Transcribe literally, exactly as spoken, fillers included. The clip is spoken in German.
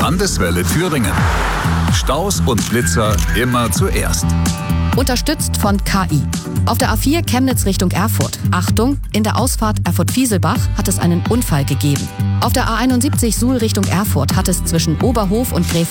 Landeswelle Thüringen. Staus und Blitzer immer zuerst. Unterstützt von K I. Auf der A vier Chemnitz Richtung Erfurt. Achtung, in der Ausfahrt Erfurt-Fieselbach hat es einen Unfall gegeben. Auf der A einundsiebzig Suhl Richtung Erfurt hat es zwischen Oberhof und Gräf